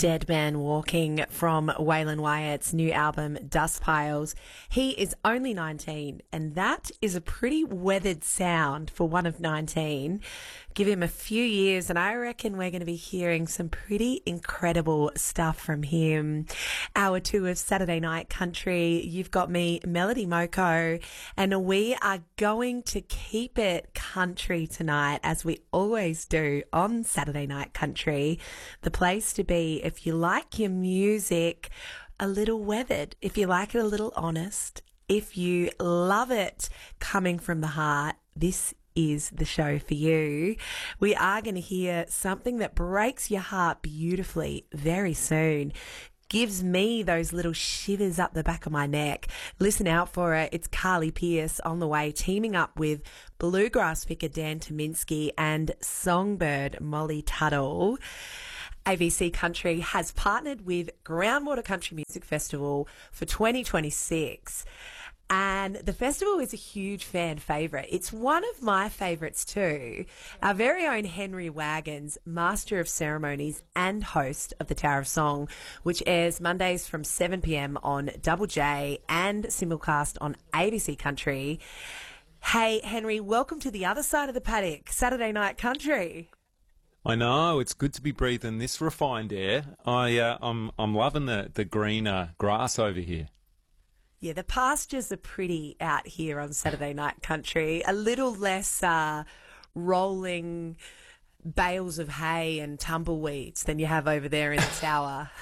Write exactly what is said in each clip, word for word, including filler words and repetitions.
Dead Man Walking from Waylon Wyatt's new album, Dust Piles. He is only nineteen, and that is a pretty weathered sound for one of nineteen. Give him a few years, and I reckon we're going to be hearing some pretty incredible stuff from him. Hour two of Saturday Night Country. You've got me, Melody Moko, and we are going to keep it country tonight, as we always do on Saturday Night Country. The place to be if you like your music a little weathered, if you like it a little honest, if you love it coming from the heart, this is the show for you. We are going to hear something that breaks your heart beautifully very soon. Gives me those little shivers up the back of my neck. Listen out for it. It's Carly Pearce on the way, teaming up with bluegrass picker Dan Tominski and songbird Molly Tuttle. A B C Country has partnered with Groundwater Country Music Festival for twenty twenty-six. And the festival is a huge fan favourite. It's one of my favourites too. Our very own Henry Wagons, Master of Ceremonies and host of the Tower of Song, which airs Mondays from seven p.m. on Double J and simulcast on A B C Country. Hey, Henry, welcome to the other side of the paddock, Saturday Night Country. I know, it's good to be breathing this refined air. I, uh, I'm, I'm loving the, the greener grass over here. Yeah, the pastures are pretty out here on Saturday Night Country. A little less uh, rolling bales of hay and tumbleweeds than you have over there in the tower.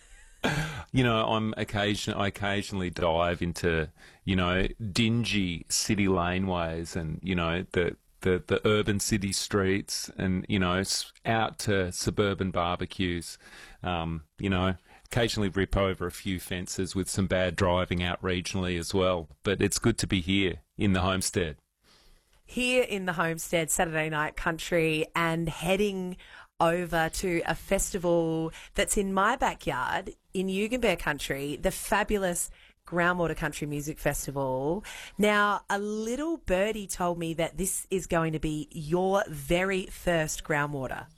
You know, I'm occasion I occasionally dive into, you know, dingy city laneways and, you know, the, the, the urban city streets and, you know, out to suburban barbecues, um, you know. Occasionally rip over a few fences with some bad driving out regionally as well. But it's good to be here in the homestead. Here in the homestead, Saturday Night Country, and heading over to a festival that's in my backyard in Yugambeh Country, the fabulous Groundwater Country Music Festival. Now, a little birdie told me that this is going to be your very first Groundwater.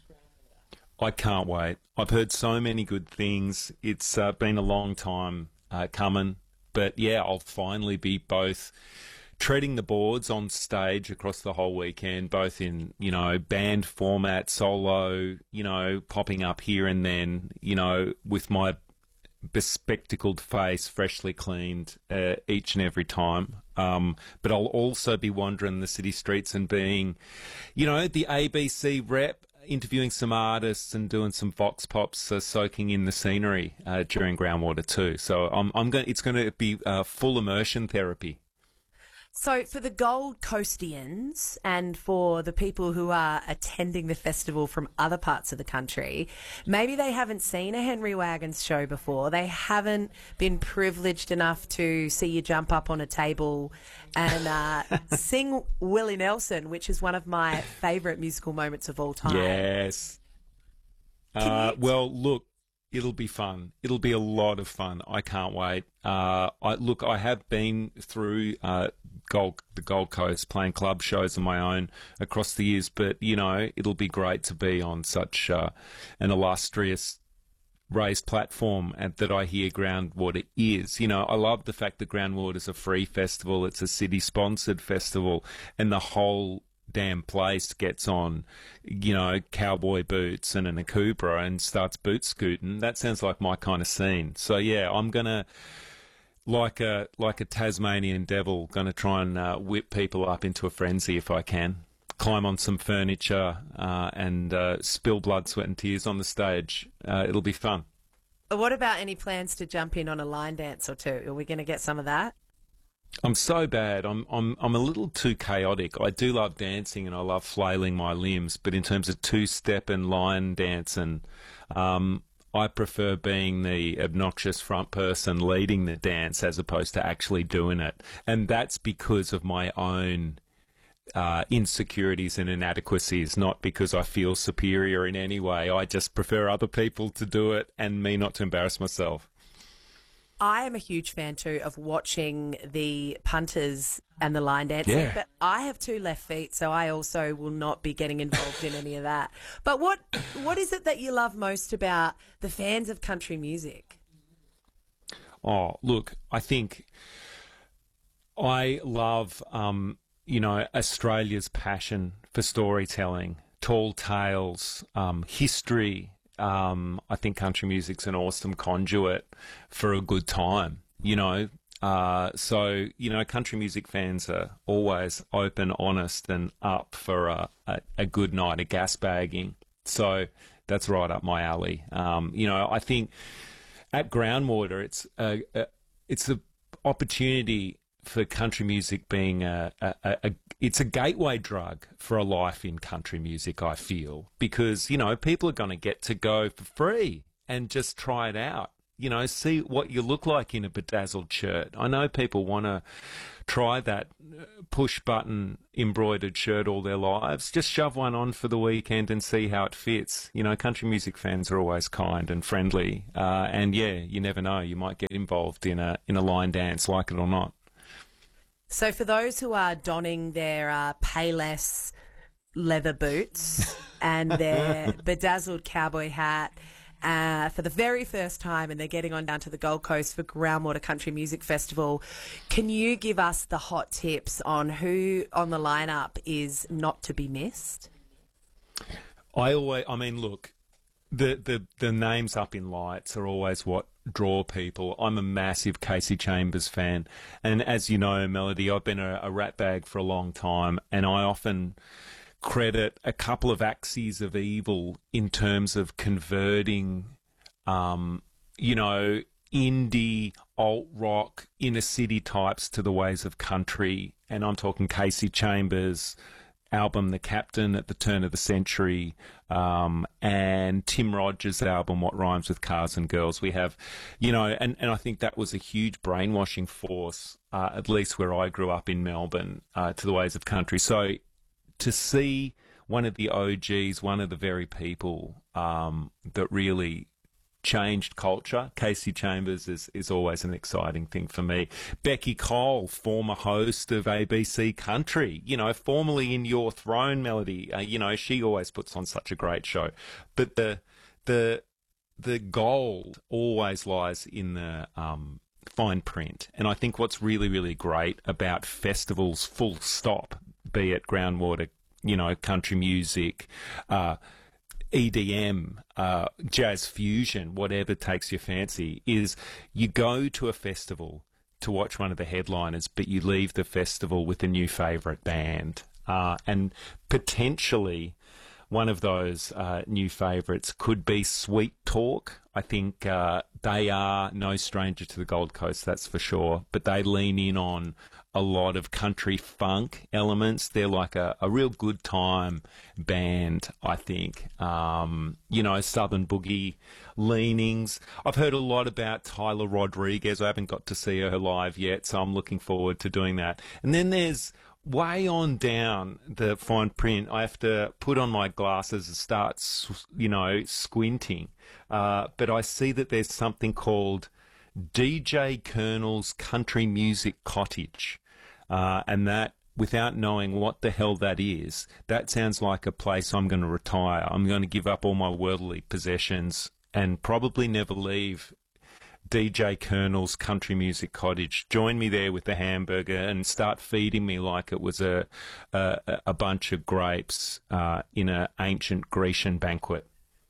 I can't wait. I've heard so many good things. It's uh, been a long time uh, coming. But, yeah, I'll finally be both treading the boards on stage across the whole weekend, both in, you know, band format, solo, you know, popping up here and then, you know, with my bespectacled face freshly cleaned uh, each and every time. Um, but I'll also be wandering the city streets and being, you know, the A B C rep, interviewing some artists and doing some vox pops, uh, soaking in the scenery uh, during Groundwater too. So I'm, I'm going. It's going to be uh, full immersion therapy. So for the Gold Coastians and for the people who are attending the festival from other parts of the country, maybe they haven't seen a Henry Wagons show before. They haven't been privileged enough to see you jump up on a table and uh, sing Willie Nelson, which is one of my favourite musical moments of all time. Yes. Uh, well, look. It'll be fun. It'll be a lot of fun. I can't wait. Uh, I look, I have been through uh, Gold, the Gold Coast playing club shows of my own across the years, but, you know, it'll be great to be on such uh, an illustrious raised platform and that I hear Groundwater is. You know, I love the fact that Groundwater's a free festival. It's a city-sponsored festival, and the whole damn place gets on, you know, cowboy boots and an Akubra and starts boot scooting. That sounds like my kind of scene. So yeah, I'm gonna, like a like a Tasmanian devil, gonna try and uh, whip people up into a frenzy if I can. Climb on some furniture uh, and uh, spill blood, sweat, and tears on the stage. Uh, it'll be fun. What about any plans to jump in on a line dance or two? Are we going to get some of that? I'm so bad. I'm I'm I'm a little too chaotic. I do love dancing and I love flailing my limbs, but in terms of two-step and line dancing, um, I prefer being the obnoxious front person leading the dance as opposed to actually doing it, and that's because of my own uh, insecurities and inadequacies, not because I feel superior in any way. I just prefer other people to do it and me not to embarrass myself. I am a huge fan too of watching the punters and the line dancing, Yeah. but I have two left feet, so I also will not be getting involved in any of that. But what what is it that you love most about the fans of country music? Oh, look, I think I love, um, you know, Australia's passion for storytelling, tall tales, um, history. Um, I think country music's an awesome conduit for a good time, you know. Uh, so, you know, country music fans are always open, honest, and up for a, a, a good night of gas bagging. So that's right up my alley. Um, you know, I think at Groundwater, it's a, a it's an opportunity for country music being a, a, a, a it's a gateway drug for a life in country music, I feel, because, you know, people are going to get to go for free and just try it out, you know, see what you look like in a bedazzled shirt. I know people want to try that push button embroidered shirt all their lives. Just shove one on for the weekend and see how it fits. You know, country music fans are always kind and friendly. Uh, and yeah, you never know, you might get involved in a in a line dance, like it or not. So for those who are donning their uh, Payless leather boots and their bedazzled cowboy hat uh, for the very first time, and they're getting on down to the Gold Coast for Groundwater Country Music Festival, can you give us the hot tips on who on the lineup is not to be missed? I always, I mean, look, the, the, the names up in lights are always what draw people. I'm a massive Casey Chambers fan, and as you know, Melody, I've been a, a rat bag for a long time, and I often credit a couple of axes of evil in terms of converting, um, you know, indie, alt rock, inner city types to the ways of country, and I'm talking Casey Chambers' album The Captain at the turn of the century, um, and Tim Rogers' album What Rhymes with Cars and Girls. We have, you know, and, and I think that was a huge brainwashing force, uh, at least where I grew up in Melbourne, uh, to the ways of country. So to see one of the O Gs, one of the very people um, that really changed culture, Casey Chambers, is, is always an exciting thing for me. Becky Cole, former host of A B C Country, you know, formerly in Your Throne, Melody, uh, you know, she always puts on such a great show. But the the the gold always lies in the um, fine print. And I think what's really, really great about festivals, full stop, be it Groundwater, you know, country music, uh, E D M, uh, jazz fusion, whatever takes your fancy, is you go to a festival to watch one of the headliners, but you leave the festival with a new favourite band. Uh, and potentially one of those uh, new favourites could be Sweet Talk. I think uh, they are no stranger to the Gold Coast, that's for sure, but they lean in on a lot of country funk elements. They're like a, a real good time band, I think. Um, you know, Southern Boogie leanings. I've heard a lot about Tyler Rodriguez. I haven't got to see her live yet, so I'm looking forward to doing that. And then there's way on down the fine print. I have to put on my glasses and start, you know, squinting. Uh, but I see that there's something called D J Colonel's Country Music Cottage, uh, and that, without knowing what the hell that is, that sounds like a place I'm going to retire. I'm going to give up all my worldly possessions and probably never leave D J Colonel's Country Music Cottage. Join me there with the hamburger and start feeding me like it was a a, a bunch of grapes uh, in an ancient Grecian banquet.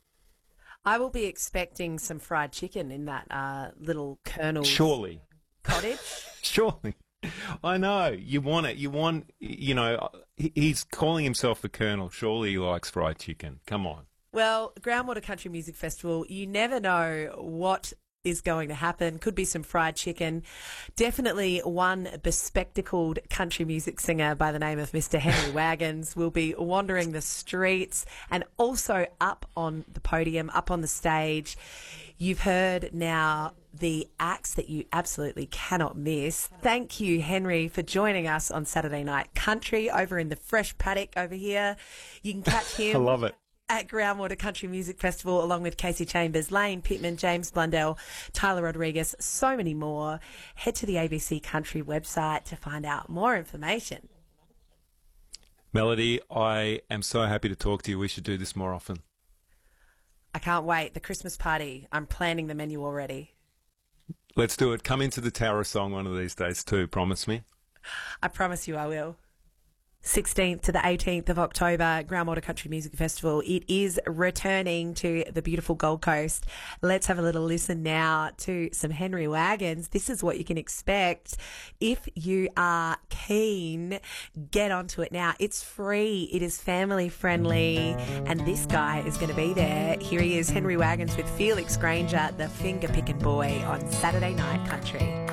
I will be expecting some fried chicken in that uh, little Colonel's Surely. cottage. Surely. I know. You want it. You want, you know, he- he's calling himself the Colonel. Surely he likes fried chicken. Come on. Well, Groundwater Country Music Festival, you never know what is going to happen. Could be some fried chicken. Definitely one bespectacled country music singer by the name of Mister Henry Wagons will be wandering the streets and also up on the podium, up on the stage. You've heard now the acts that you absolutely cannot miss. Thank you, Henry, for joining us on Saturday Night Country over in the Fresh Paddock over here. You can catch him. I love it. at Groundwater Country Music Festival, along with Casey Chambers, Lane Pittman, James Blundell, Tyler Rodriguez, so many more. Head to the A B C Country website to find out more information. Melody, I am so happy to talk to you. We should do this more often. I can't wait. The Christmas party. I'm planning the menu already. Let's do it. Come into the Tower Song one of these days too. Promise me. I promise you I will. sixteenth to the eighteenth of October, Groundwater Country Music Festival. It is returning to the beautiful Gold Coast. Let's have a little listen now to some Henry Wagons. This is what you can expect. If you are keen, get onto it now. It's free. It is family friendly. And this guy is going to be there. Here he is, Henry Wagons with Felix Granger, the finger picking boy on Saturday Night Country.